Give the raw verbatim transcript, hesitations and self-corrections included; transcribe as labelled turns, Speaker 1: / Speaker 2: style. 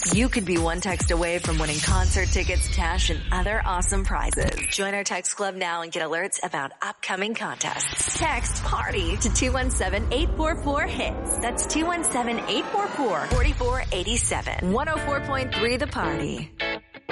Speaker 1: You could be one text away from winning concert tickets, cash, and other awesome prizes. Join our text club now and get alerts about upcoming contests. Text PARTY to two one seven, eight four four, HITS. That's two one seven, eight four four, four four eight seven. one oh four point three The Party.